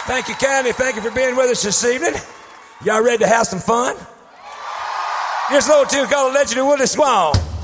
Thank you kindly. Thank you for being with us this evening. Y'all ready to have some fun? Here's a little tune called Legend of Willie Swan.